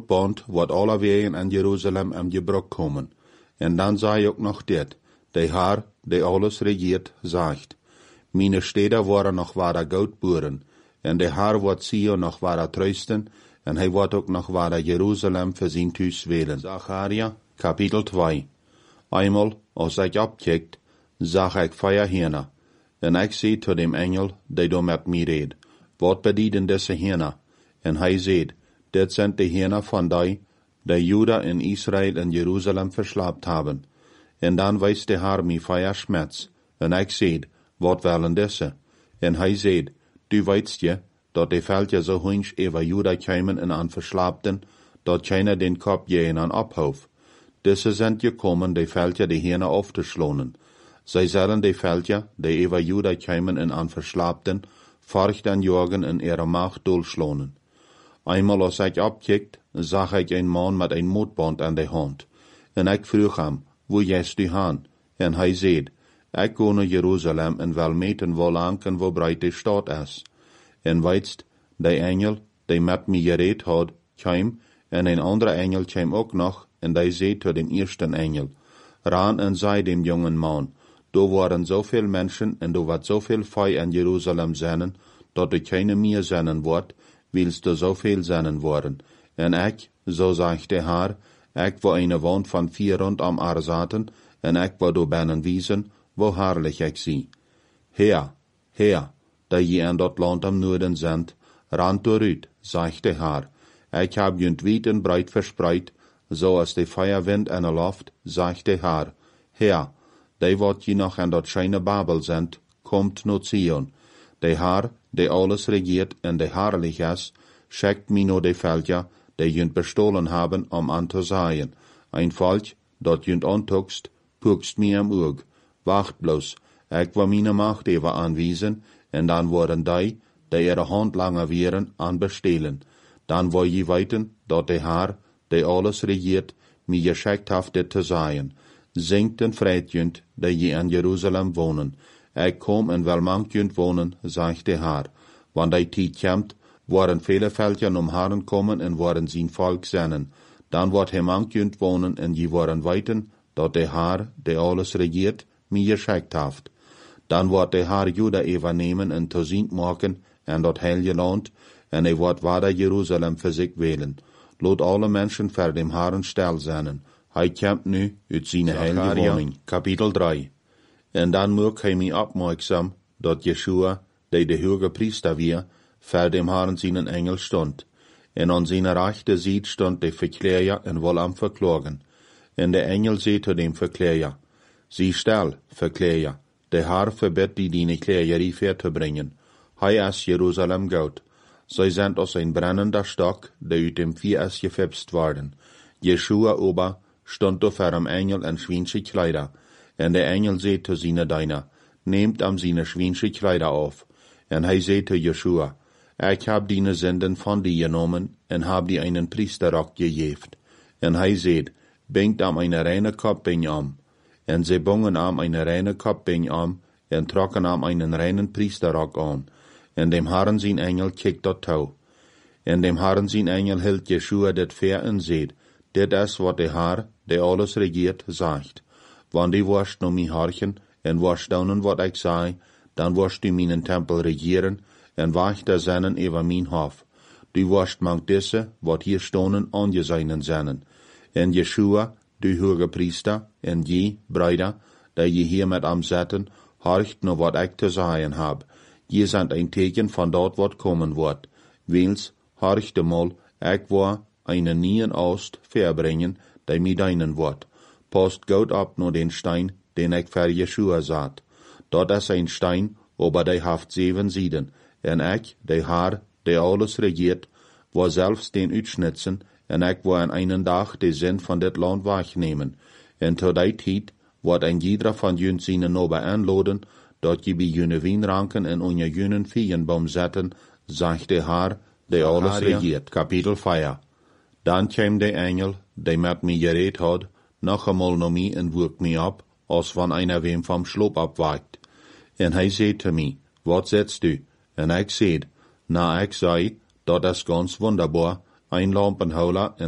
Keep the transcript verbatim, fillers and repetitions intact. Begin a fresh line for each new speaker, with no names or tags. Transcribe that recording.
mootband wat alle wegen aan Jeruzalem am gebrok komen. En dan zei ook nog dit, de Heer, die alles regeert, zegt, mijn steden worden nog ware goudboeren, en de Heer wordt Sion nog ware troosten, en hij wordt ook nog ware Jeruzalem voor zijn thuis welen. Zacharia, kapitel twee. Eenmaal, als ik opkijkt, zag ik vier henen, en ik zei tot dem engel, die door met mij reed, wat bedienen deze henen? En hij zei, dit zijn de henen van die, die Juda en Israël en Jeruzalem verslaapt hebben. En dan wees de Heer mij vier smets, en ik zei, wat willen deze? En hij zei, du weet je, dat de veldje zo hunch over Juda kwamen en aan verslaapten, dat keiner den kop jeen aan ophoofd. Deze zijn gekomen de veldje de henen af te slonen. Zij zullen de veldje, die over Juda kwamen en aan verslaapten, voort en jagen en ihre macht doorslonen. Eenmaal als ik opkijkt, zag ik een man met een mootband aan de hand. En ik vroeg hem, hoe jest u gaan? En hij zei, ik ga naar Jeruzalem en wil meten hoe lang en hoe breed de stad is. En weetst, de engel, die met mij gereed had, kwam, en een andere engel kwam ook nog, en die zei tot de eerste engel, ran en zei dem jongen man, er waren zoveel mensen en er wordt zoveel vee in Jeruzalem zijn, dat er geen meer zijn wordt, wilst er zoveel zijn worden. En ik, zo zegt de Heer, ik wil een wand van vier rondom haar zaten, en ik wil door binnen wijzen, hoe heerlijk ik zie. Heer, Heer, dat je in dat land am noorden zendt, rand eruit, zegt de Heer. Ik heb je wijd en breed verspreid, zoals de vuurwind in de lucht, zegt de Heer. Heer, die wat je nog in dat schijne Babel zendt, komt naar Sion. De Heer, die alles regeert en de heerlijk is, schickt mij naar de veldje, die je bestolen hebben om aan te zaaien. Een volk, dat je aantoekst, pukst mij am oog. Wacht bloos, ik wil mijn macht even aanwijzen, en dan worden die, die ihre hand langer weren, aan bestelen. Dan wil je weten, dat de Heer, die alles regeert, mij geschikt heeft dit te zaaien. Zingt en vreedjunt, die je in Jeruzalem wonen. Ik kom en wil mank wonen, zegt de Heer. Want die tijd komt, worden vele veldjen om haren komen en worden zijn volk zijn. Dan wordt hij mank wonen en je worden weten, dat de Heer, die alles regeert, mij geschikt heeft. Dan wordt de Heer Juda even nemen en te zien maken en dat heilige land, en hij wordt ware Jeruzalem voor zich welen. Laat alle mensen voor dem Heeren stil zijn. Hij komt nu uit zijn heilige woning. Kapitel drie. En dan maakt hij mij opmerkzaam, dat Yeshua, die de hoge priester weer, voor dem Heeren zijn engel stond. En aan zijn rechte zijde stond de verkleer en wil hem verklagen. En de engel zei tot dem verkleer, zie stil, verkleer, de Heer verbiedt die die kleerjerie ver te brengen. Hij is Jeruzalem goud. Zij zijn als een brennende stok, die uit dem vuur is gefipst worden. Yeshua ober stond er voor hem engel en schwinsche kleider. En de engel zei te zijn diener, neemt hem zijn schwinsche kleider af. En hij zei te Yeshua, ik heb die zenden van die genomen, en heb die einen priesterrok gegeven. En hij zei, bingt hem een reine kopbing om. En ze bongen hem een reine kopbing om, en trokken hem een reinen priesterrok aan. En dem Herren zijn engel kijkt dat touw. En dem Herren zijn engel hield Yeshua dit ver en zei, dit is wat de Heer, die alles regeert, zegt. Want die worst naar mij harken, en worst doen wat ik zei, dan worst u mijn tempel regeren, en wacht de zinnen over mijn hof. Du worst mank deze, wat hier stonen, aangezien zijn. En Yeshua, de hoge priester, en je, bruider, die je hier met hem zetten, harkt naar wat ik te zeggen heb. Je zijn een teken van dat wat komen wordt. Wils, harcht de mol, ik wil een nieuwe oost verbrengen, die mij dienen wordt. Post goud op naar den steen, den ik voor Yeshua zat. Dat is een steen, aber die heeft zeven zijden. En ik, de Heer, die alles regeert, wil zelfs den uitschnitsen, en ik wil in einen dag de zin van dit land wegnemen. En tot die tijd wordt een ieder van jullie zijn nobbe aanloden, dat je bij jullie wijnranken en onder jullie veenboom zetten, zegt de Heer, die alles regeert. Kapitel vier. Dan kwam de engel, die met mij gereed had, nog eenmaal naar mij en woek mij op, als van een wem van sloop opwaakt. En hij zei te mij, wat zetst u? En ik zei, na ik zei, dat is ganz wonderbaar, een lampenhouden